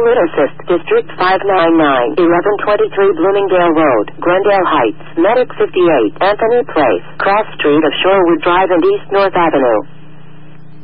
Toilet Assist, District 599, 1123 Bloomingdale Road, Glendale Heights, Medic 58, Anthony Place, Cross Street of Shorewood Drive and East North Avenue.